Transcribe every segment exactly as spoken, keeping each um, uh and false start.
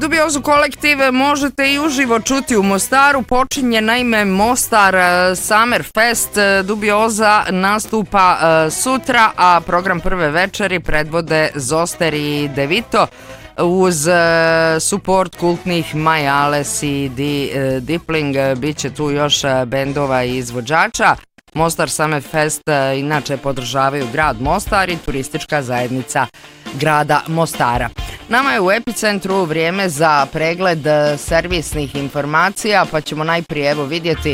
Dubiozu kolektive možete i uživo čuti u Mostaru. Počinje naime Mostar Summer Fest. Dubioza nastupa sutra, a program prve večeri predvode Zoster i Devito uz support kultnih Majales i Dipling. Biće tu još bendova i izvođača. Mostar Summer Fest inače podržavaju grad Mostar i turistička zajednica grada Mostara. Nama je u epicentru vrijeme za pregled servisnih informacija, pa ćemo najprije evo vidjeti e,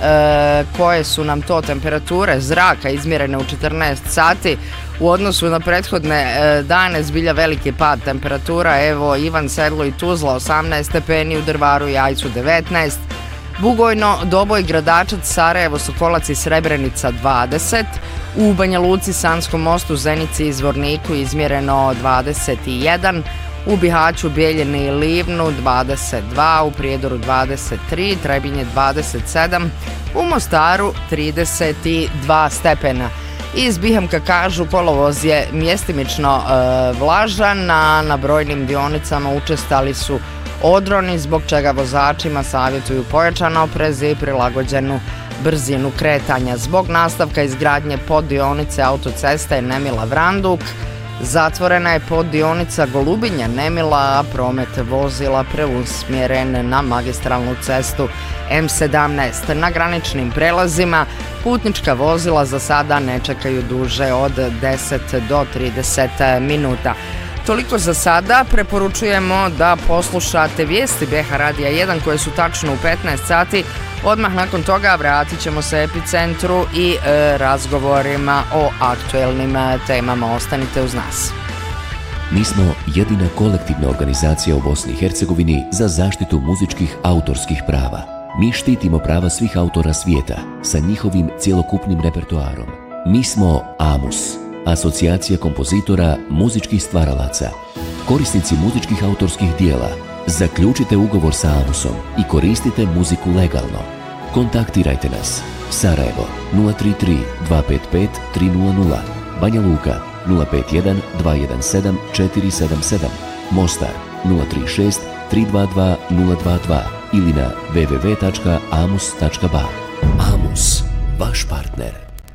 koje su nam to temperature zraka izmjerene u četrnaest sati. U odnosu na prethodne e, dane zbilja veliki pad temperatura. Evo Ivan Sedlo i Tuzla osamnaest stepeni, u Drvaru i Ajcu devetnaest, Bugojno, Doboj, Gradačac, Sarajevo, Sokolac i Srebrenica dvadeset, u Banja Luci, Sanskom mostu, Zenici i Zvorniku izmjereno dvadeset jedan, u Bihaću, Bijeljini i Livnu dvadeset dva, u Prijedoru dvadeset tri, Trebinje dvadeset sedam, u Mostaru trideset dva stepena. Iz Bihamka kažu kolovoz je mjestimično e, vlažan, a na brojnim dionicama učestali su odroni, zbog čega vozačima savjetuju pojačan oprez i prilagođenu brzinu kretanja. Zbog nastavka izgradnje poddionice autoceste Nemila-Vranduk zatvorena je poddionica Golubinja-Nemila, a promet vozila preusmjeren na magistralnu cestu M sedamnaest. Na graničnim prelazima putnička vozila za sada ne čekaju duže od deset do trideset minuta. Toliko za sada. Preporučujemo da poslušate vijesti B H Radija jedan koje su tačno u petnaest sati. Odmah nakon toga vratit ćemo se epicentru i e, razgovorima o aktuelnim temama. Ostanite uz nas. Mi smo jedina kolektivna organizacija u Bosni i Hercegovini za zaštitu muzičkih autorskih prava. Mi štitimo prava svih autora svijeta sa njihovim cjelokupnim repertoarom. Mi smo AMUS, Asocijacija kompozitora muzičkih stvaralaca. Korisnici muzičkih autorskih dijela, zaključite ugovor sa AMUSom i koristite muziku legalno. Kontaktirajte nas. Sarajevo nula tri tri dva pet pet tri nula nula, Banja Luka nula pet jedan dva jedan sedam četiri sedam sedam, Mostar nula tri šest tri dva dva nula dva dva ili na w w w tačka amus tačka ba. AMUS, vaš partner.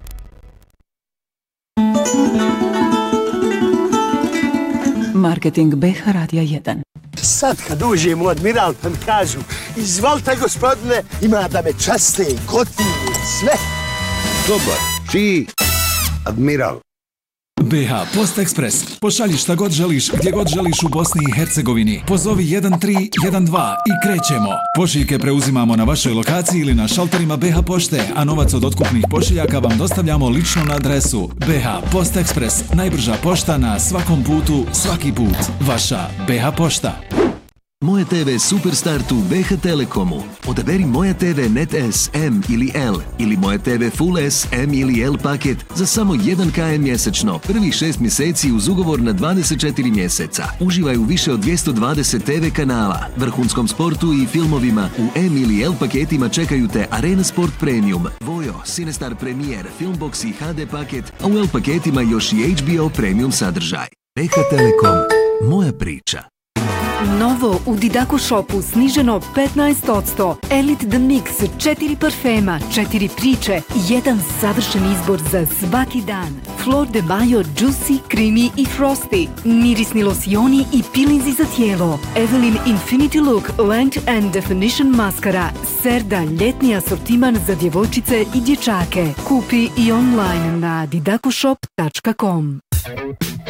Marketing B H Radija jedan. Sad kad uđem u Admiral pa mi kažu izvalite gospodine, ima da me časte, gotivi, sve. Dobar, čiji Admiral. B H Post Express. Pošalji šta god želiš, gdje god želiš u Bosni i Hercegovini. Pozovi jedan tri jedan dva i krećemo. Pošiljke preuzimamo na vašoj lokaciji ili na šalterima B H Pošte, a novac od otkupnih pošiljaka vam dostavljamo lično na adresu. B H Post Express. Najbrža pošta na svakom putu, svaki put. Vaša B H Pošta. Moje T V Superstartu B H Telekomu. Odaberi Moja T V Net S, M ili L ili Moja T V Full S, M ili L paket za samo jedan kilometar mjesečno. Prvih šest mjeseci uz ugovor na dvadeset četiri mjeseca. Uživaj u više od dvjesto dvadeset T V kanala, vrhunskom sportu i filmovima. U M ili L paketima čekaju te Arena Sport Premium, Vojo, Cinestar Premier, Filmbox i H D paket, a u L paketima još i H B O Premium sadržaj. B H Telekom. Moja priča. Novo u Didaku Shopu sniženo petnaest posto. Elite The Mix, četiri parfema, četiri priče, jedan savršen izbor za svaki dan. Flor de Mayo, Juicy, Creamy i Frosty. Mirisni losioni i pilinzi za tijelo. Evelyn Infinity Look, Length and Definition maskara. Serda, ljetni asortiman za djevojčice i dječake. Kupi i online na didakushop tačka com.